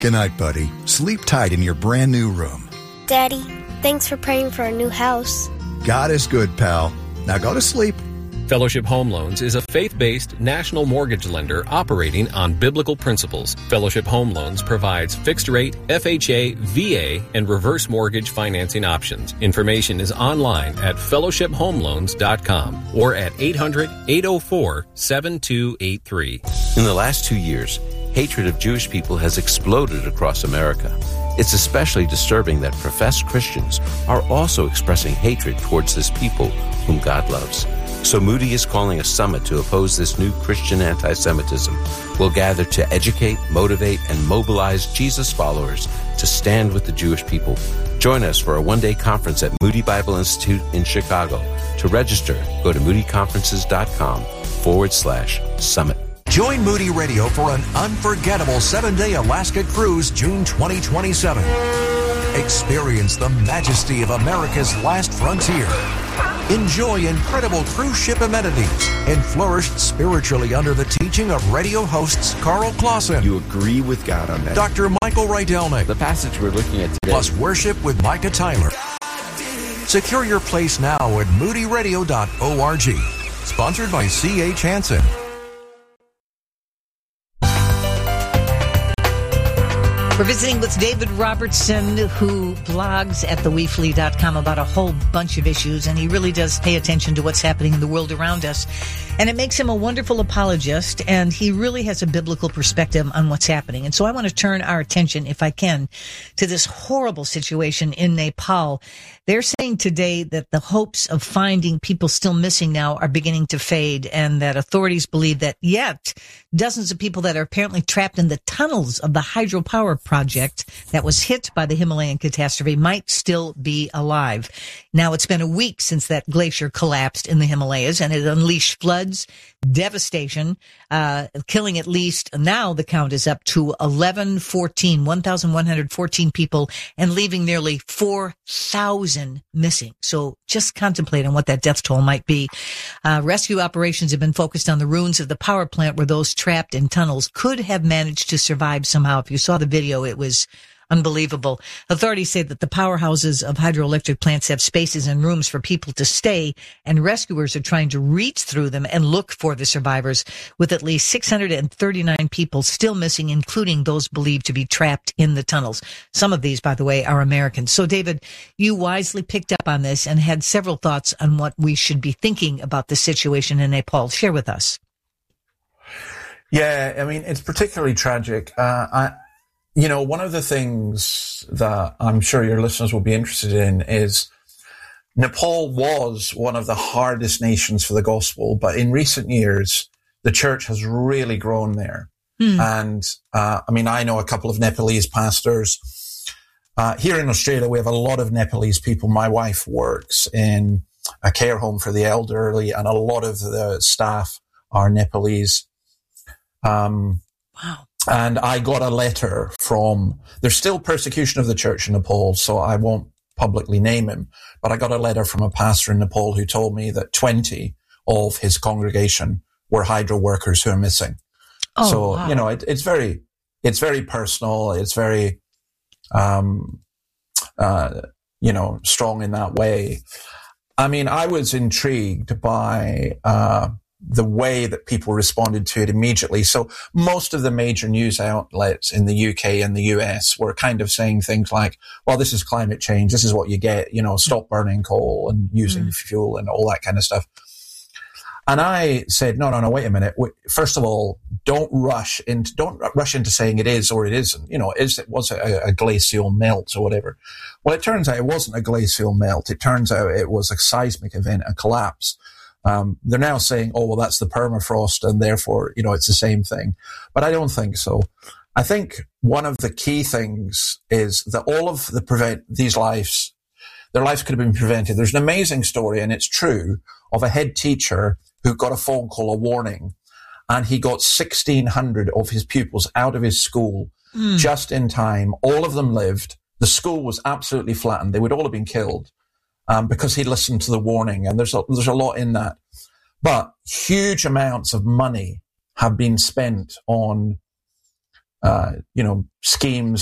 Good night, buddy. Sleep tight in your brand new room. Daddy, thanks for praying for our new house. God is good, pal. Now go to sleep. Fellowship Home Loans is a faith-based national mortgage lender operating on biblical principles. Fellowship Home Loans provides fixed-rate, FHA, VA, and reverse mortgage financing options. Information is online at fellowshiphomeloans.com or at 800-804-7283. In the last 2 years, hatred of Jewish people has exploded across America. It's especially disturbing that professed Christians are also expressing hatred towards this people whom God loves. So Moody is calling a summit to oppose this new Christian anti-Semitism. We'll gather to educate, motivate, and mobilize Jesus followers to stand with the Jewish people. Join us for a one-day conference at Moody Bible Institute in Chicago. To register, go to moodyconferences.com/summit. Join Moody Radio for an unforgettable 7-day Alaska cruise, June 2027. Experience the majesty of America's last frontier. Enjoy incredible cruise ship amenities and flourish spiritually under the teaching of radio hosts Carl Clausen. You agree with God on that. Dr. Michael Rydelnik. The passage we're looking at today. Plus worship with Micah Tyler. Secure your place now at moodyradio.org. Sponsored by C.H. Hansen. We're visiting with David Robertson, who blogs at theweefly.com about a whole bunch of issues, and he really does pay attention to what's happening in the world around us. And it makes him a wonderful apologist, and he really has a biblical perspective on what's happening. And so I want to turn our attention, if I can, to this horrible situation in Nepal. They're saying today that the hopes of finding people still missing now are beginning to fade, and that authorities believe that yet dozens of people that are apparently trapped in the tunnels of the hydropower project that was hit by the Himalayan catastrophe might still be alive. Now, it's been a week since that glacier collapsed in the Himalayas, and it unleashed floods, devastation, killing at least, now the count is up to 1,114 people, and leaving nearly 4,000 missing. So just contemplate on what that death toll might be. Rescue operations have been focused on the ruins of the power plant where those trapped in tunnels could have managed to survive somehow. If you saw the video, it was unbelievable. Authorities say that the powerhouses of hydroelectric plants have spaces and rooms for people to stay, and rescuers are trying to reach through them and look for the survivors, with at least 639 people still missing, including those believed to be trapped in the tunnels. Some of these, by the way, are Americans. So, David, you wisely picked up on this and had several thoughts on what we should be thinking about the situation in Nepal. Share with us. Yeah, I mean, it's particularly tragic. One of the things that I'm sure your listeners will be interested in is Nepal was one of the hardest nations for the gospel, but in recent years, the church has really grown there. And, I know a couple of Nepalese pastors. Here in Australia, we have a lot of Nepalese people. My wife works in a care home for the elderly, and a lot of the staff are Nepalese. Wow. And I got a letter there's still persecution of the church in Nepal, so I won't publicly name him, but I got a letter from a pastor in Nepal who told me that 20 of his congregation were hydro workers who are missing. Oh, so, wow. It's very personal. It's very, strong in that way. I mean, I was intrigued by, the way that people responded to it immediately. So most of the major news outlets in the UK and the US were kind of saying things like, well, this is climate change. This is what you get, stop burning coal and using fuel and all that kind of stuff. And I said, no, wait a minute. First of all, don't rush into saying it is or it isn't. It was a glacial melt or whatever. Well, it turns out it wasn't a glacial melt. It turns out it was a seismic event, a collapse. They're now saying, oh, well, that's the permafrost and therefore, it's the same thing. But I don't think so. I think one of the key things is that all of these lives, their lives could have been prevented. There's an amazing story, and it's true, of a head teacher who got a phone call, a warning, and he got 1,600 of his pupils out of his school just in time. All of them lived. The school was absolutely flattened. They would all have been killed. Because he listened to the warning, and there's a lot in that. But huge amounts of money have been spent on schemes